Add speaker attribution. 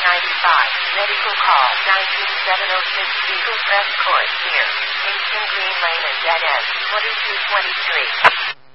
Speaker 1: Medical call 19706 Eagle Crest Court near Kingston Green Lane and Dead End 2223.